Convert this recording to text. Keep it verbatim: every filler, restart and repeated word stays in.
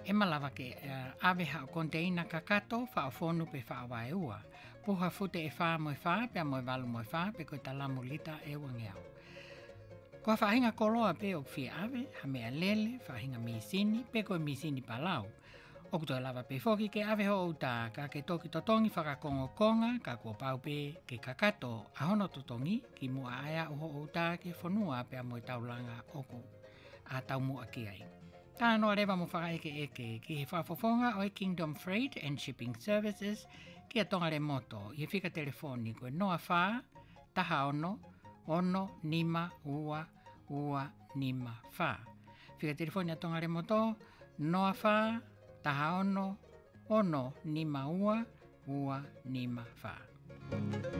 E malawa ke uh, ave ha konteina kakato wha fonu pe wha wae ua. Puha fute e wha mo e wha pe mo e walu mo e wha pe koe talamu lita e wangeau. Kua whahinga koloa pe o fia ave, ha mea lele, whahinga misini, pe koe misini palau. O kutoa lava pe foki ke ave ho uta ka ke toki totongi whakakongo konga, ka kua pau pe ke kakato ahono totongi, ki mua aia uho uta ke whanua pe mo e taulanga oku a tau mua ki ai. Tā noa rewa mo whakaeke eke ki he whafofonga o e Kingdom Freight and Shipping Services ki a tonga re moto i he whika telefoni koe noa wha, taha ono, ono, nima, ua, ua, nima, wha. Whika telefoni a tonga re moto, noa wha, taha ono, ono, nima, ua, ua, nima, wha.